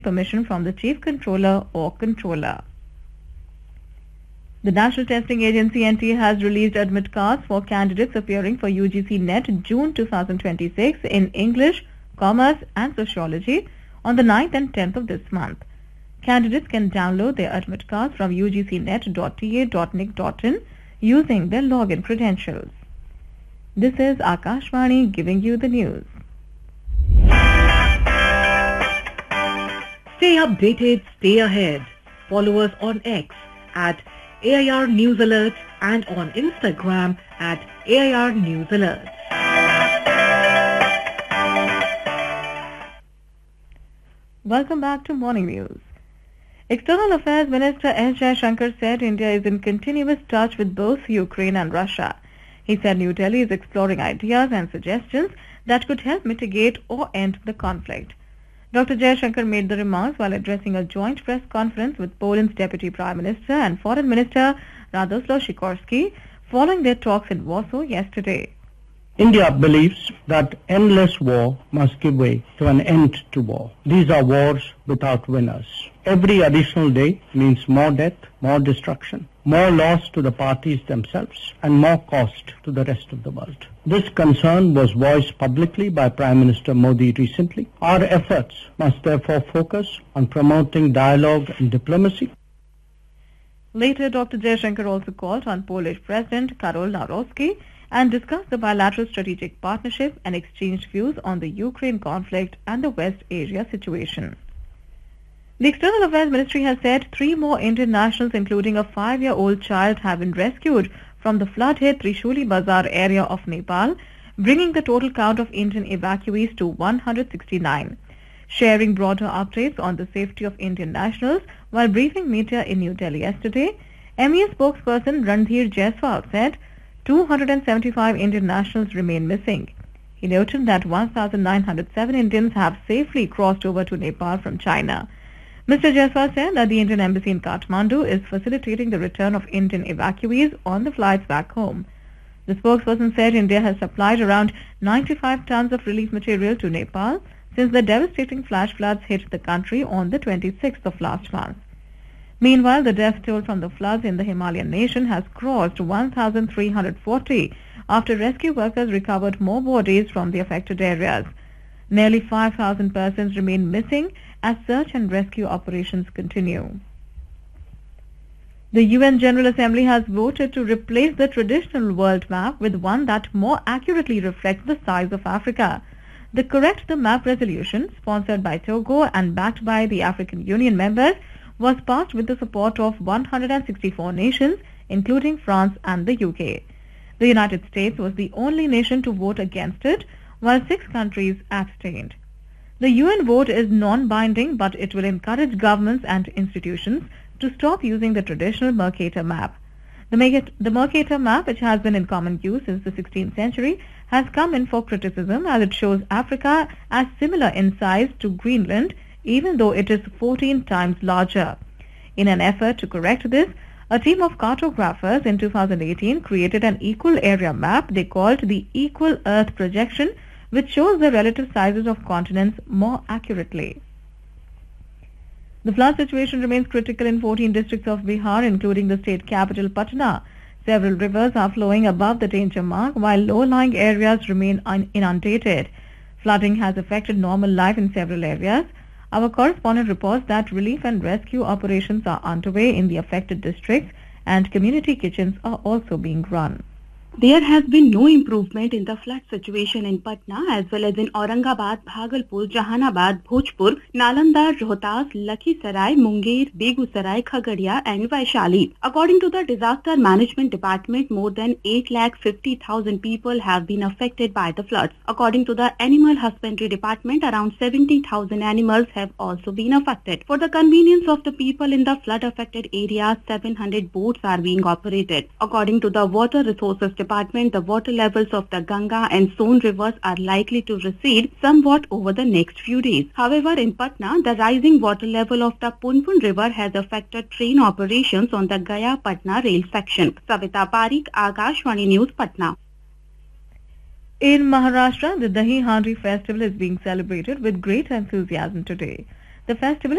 permission from the Chief Controller or Controller. The National Testing Agency NTA has released admit cards for candidates appearing for UGC NET June 2026 in English, Commerce and Sociology on the 9th and 10th of this month. Candidates can download their admit cards from ugcnet.ta.nic.in using their login credentials. This is Akashvani giving you the news. Stay updated, stay ahead. Follow us on X at AIR News Alerts and on Instagram at AIR News Alerts. Welcome back to Morning News. External Affairs Minister S. Jaishankar said India is in continuous touch with both Ukraine and Russia. He said New Delhi is exploring ideas and suggestions that could help mitigate or end the conflict. Dr. Jaishankar made the remarks while addressing a joint press conference with Poland's Deputy Prime Minister and Foreign Minister Radoslaw Sikorski following their talks in Warsaw yesterday. India believes that endless war must give way to an end to war. These are wars without winners. Every additional day means more death, more destruction, more loss to the parties themselves, and more cost to the rest of the world. This concern was voiced publicly by Prime Minister Modi recently. Our efforts must therefore focus on promoting dialogue and diplomacy. Later, Dr. Jaishankar also called on Polish President Karol Nawrocki and discussed the bilateral strategic partnership and exchanged views on the Ukraine conflict and the West Asia situation. The External Affairs Ministry has said 3 more Indian nationals, including a 5-year-old child, have been rescued from the flood-hit Trishuli Bazar area of Nepal, bringing the total count of Indian evacuees to 169. Sharing broader updates on the safety of Indian nationals while briefing media in New Delhi yesterday, MEA spokesperson Randhir Jaiswal said 275 Indian nationals remain missing. He noted that 1,907 Indians have safely crossed over to Nepal from China. Mr. Jaiswal said that the Indian Embassy in Kathmandu is facilitating the return of Indian evacuees on the flights back home. The spokesperson said India has supplied around 95 tons of relief material to Nepal since the devastating flash floods hit the country on the 26th of last month. Meanwhile, the death toll from the floods in the Himalayan nation has crossed 1,340 after rescue workers recovered more bodies from the affected areas. Nearly 5,000 persons remain missing as search and rescue operations continue. The UN General Assembly has voted to replace the traditional world map with one that more accurately reflects the size of Africa. The Correct the Map resolution, sponsored by Togo and backed by the African Union members, was passed with the support of 164 nations, including France and the UK. The United States was the only nation to vote against it, while 6 countries abstained. The UN vote is non-binding, but it will encourage governments and institutions to stop using the traditional Mercator map. The Mercator map, which has been in common use since the 16th century, has come in for criticism as it shows Africa as similar in size to Greenland, even though it is 14 times larger. In an effort to correct this, a team of cartographers in 2018 created an equal area map they called the Equal Earth Projection, which shows the relative sizes of continents more accurately. The flood situation remains critical in 14 districts of Bihar, including the state capital Patna. Several rivers are flowing above the danger mark, while low-lying areas remain inundated. Flooding has affected normal life in several areas. Our correspondent reports that relief and rescue operations are underway in the affected districts and community kitchens are also being run. There has been no improvement in the flood situation in Patna as well as in Aurangabad, Bhagalpur, Jahanabad, Bhojpur, Nalanda, Rohtas, Lakhisarai, Munger, Begusarai, Khagadia and Vaishali. According to the Disaster Management Department, more than 8,50,000 people have been affected by the floods. According to the Animal Husbandry Department, around 70,000 animals have also been affected. For the convenience of the people in the flood-affected areas, 700 boats are being operated. According to the Water Resources Department, the water levels of the Ganga and Son rivers are likely to recede somewhat over the next few days. However, in Patna, the rising water level of the Punpun river has affected train operations on the Gaya-Patna rail section. Savita Parikh, Akashvani News, Patna. In Maharashtra, the Dahi Handi festival is being celebrated with great enthusiasm today. The festival